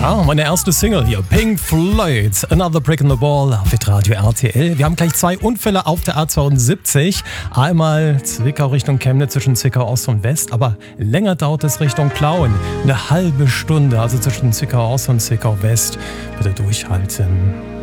Meine erste Single hier, Pink Floyd, Another Brick in the Wall auf Radio RTL. Wir haben gleich 2 Unfälle auf der A72. Einmal Zwickau Richtung Chemnitz zwischen Zwickau Ost und West, aber länger dauert es Richtung Plauen. Eine halbe Stunde, also zwischen Zwickau Ost und Zwickau West. Bitte durchhalten.